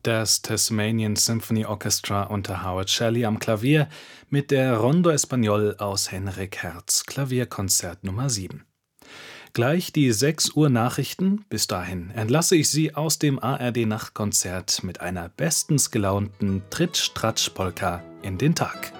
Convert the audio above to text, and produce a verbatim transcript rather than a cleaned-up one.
Das Tasmanian Symphony Orchestra unter Howard Shelley am Klavier mit der Rondo Espagnol aus Henrik Hertz Klavierkonzert Nummer sieben. Gleich die sechs Uhr Nachrichten. Bis dahin entlasse ich Sie aus dem A R D-Nachtkonzert mit einer bestens gelaunten Tritsch-Tratsch-Polka in den Tag.